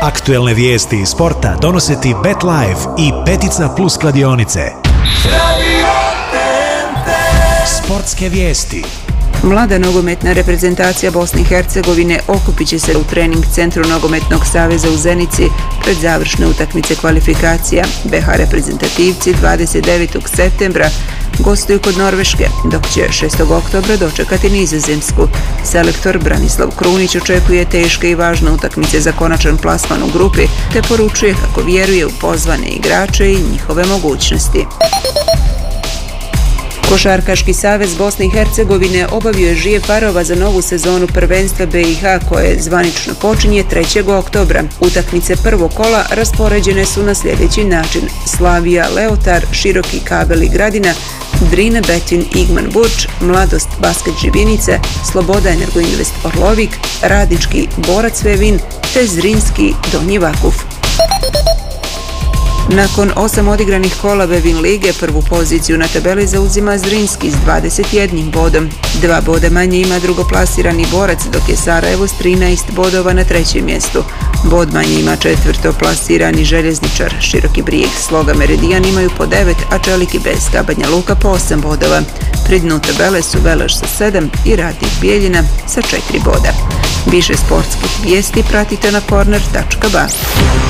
Aktuelne vijesti iz sporta donose ti Bet Live i Petica Plus kladionice. Sportske vijesti. Mlada nogometna reprezentacija Bosne i Hercegovine okupit će se u trening centru Nogometnog saveza u Zenici pred završne utakmice kvalifikacija. BH reprezentativci 29. septembra gostuju kod Norveške, dok će 6. oktobra dočekati Nizozemsku. Selektor Branislav Krunić očekuje teške i važne utakmice za konačan plasman u grupi, te poručuje kako vjeruje u pozvane igrače i njihove mogućnosti. Košarkaški savez Bosne i Hercegovine obavio je žive parova za novu sezonu prvenstva BiH koje zvanično počinje 3. oktobra. Utakmice prvog kola raspoređene su na sljedeći način: Slavija Leotar, Široki Kabel i Gradina, Drine Betin Igman Burč, Mladost Basket Živinice, Sloboda Energoinvest Orlovik, Radnički Borac Vevin te Zrinski Donji Vakuf. Nakon 8 odigranih kola Vevin lige prvu poziciju na tabeli zauzima Zrinski s 21 bodom. 2 boda manje ima drugoplasirani Borac, dok je Sarajevo s 13 bodova na trećem mjestu. Bod manje ima četvrtoplasirani Željezničar. Široki Brijeg, Sloga, Meridijan imaju po 9, a Čelik i Beska, Banja Luka po 8 bodova. Pri dnu tabele su Veleš sa 7 i Radnik Bijeljina sa 4 boda. Više sportskih vijesti pratite na corner.ba.